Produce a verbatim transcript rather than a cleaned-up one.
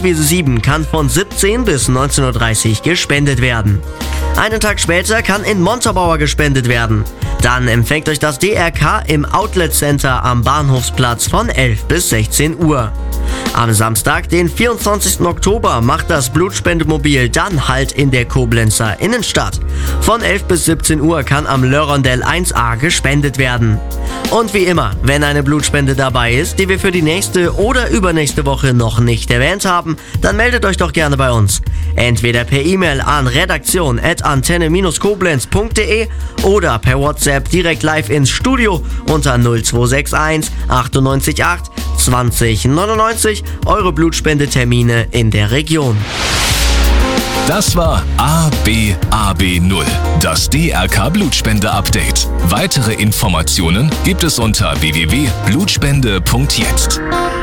Feldwiese sieben kann von siebzehn bis neunzehn Uhr dreißig gespendet werden. Einen Tag später kann in Montabaur gespendet werden. Dann empfängt euch das D R K im Outlet Center am Bahnhofsplatz von elf bis sechzehn Uhr. Am Samstag, den vierundzwanzigsten Oktober, macht das Blutspendemobil dann Halt in der Koblenzer Innenstadt. Von elf bis siebzehn Uhr kann am Lörrondell eins a gespendet werden. Und wie immer, wenn eine Blutspende dabei ist, die wir für die nächste oder übernächste Woche noch nicht erwähnt haben, dann meldet euch doch gerne bei uns. Entweder per E-Mail an redaktion at antenne koblenz punkt de oder per WhatsApp direkt live ins Studio unter null zwei sechs eins achtundneunzig acht zwanzig neunundneunzig, eure Blutspendetermine in der Region. Das war A B A B null, das D R K Blutspende-Update. Weitere Informationen gibt es unter w w w punkt blutspende punkt jetzt.